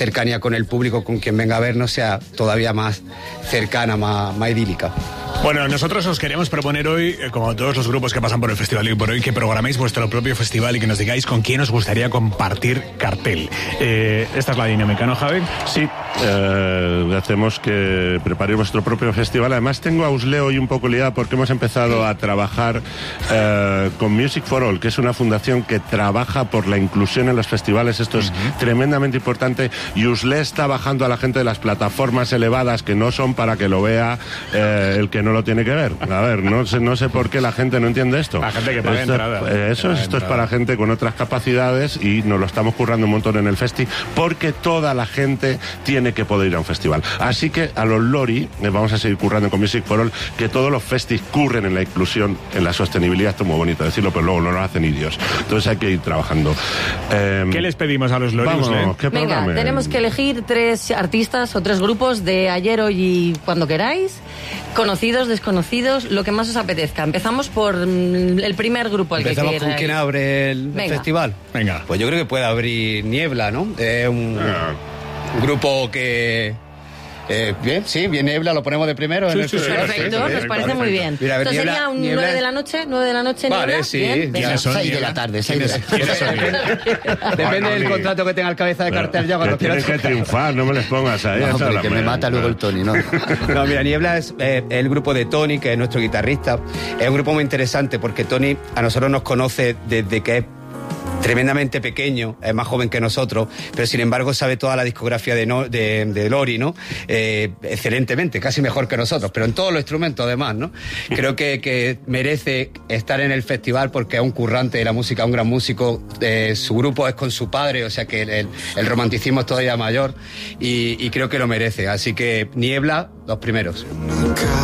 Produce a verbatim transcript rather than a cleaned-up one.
cercanía con el público, con quien venga a vernos, sea todavía más cercana, más, más idílica. Bueno, nosotros os queremos proponer hoy, como todos los grupos que pasan por el festival y por hoy, que programéis vuestro propio festival y que nos digáis con quién os gustaría compartir cartel. Eh, esta es la dinámica, ¿no, Javi? Sí, eh, hacemos que preparéis vuestro propio festival. Además tengo a Usle hoy un poco liada porque hemos empezado a trabajar eh, con Music for All, que es una fundación que trabaja por la inclusión en los festivales. Esto es uh-huh. tremendamente importante, y Usle está bajando a la gente de las plataformas elevadas que no son para que lo vea eh, el que no lo tiene que ver. A ver, no sé, no sé por qué la gente no entiende esto. La gente que paga esto, entrada. Eh, eso es, esto es para gente con otras capacidades, y nos lo estamos currando un montón en el festi, porque toda la gente tiene que poder ir a un festival. Así que a los Lori eh, vamos a seguir currando con Music for All, que todos los festis curren en la inclusión, en la sostenibilidad. Esto es muy bonito decirlo, pero luego no lo hacen ni Dios. Entonces hay que ir trabajando. Eh, ¿Qué les pedimos a los Lori? Vamos, ¿eh? ¿qué Venga, programa? tenemos que elegir tres artistas o tres grupos de ayer, hoy y cuando queráis. Conocidos, desconocidos, lo que más os apetezca. Empezamos por mm, el primer grupo. El Empezamos que con quién abre el Venga. festival. Venga. Pues yo creo que puede abrir Niebla, ¿no? Es un, Ah. un grupo que... Eh, bien, sí, bien Niebla, lo ponemos de primero. Sí, en el sí, sí, festival. Perfecto, sí, sí, nos sí, parece perfecto. muy bien. Mira, a ver, Entonces Niebla- sería un Niebla- nueve de la noche, nueve de la noche, Vale, Niebla. sí. Bien, venga. ¿Quiénes son? seis de la tarde, seis de la tarde. ¿Quiénes son? Depende del contrato que tenga el cabeza de cartel ya cuando que quieras. tienes que triunfar, no me les pongas ahí. No, esa es hombre, la que me pena. mata luego el Tony, ¿no? No, mira, Niebla es eh, el grupo de Tony, que es nuestro guitarrista. Es un grupo muy interesante porque Tony a nosotros nos conoce desde que es tremendamente pequeño, es más joven que nosotros, pero sin embargo sabe toda la discografía de, no, de, de Lori, ¿no? Eh, excelentemente, casi mejor que nosotros, pero en todos los instrumentos además, ¿no? Creo que, que merece estar en el festival porque es un currante de la música, un gran músico. Eh, su grupo es con su padre, o sea que el, el romanticismo es todavía mayor, y, y creo que lo merece. Así que Niebla, los primeros.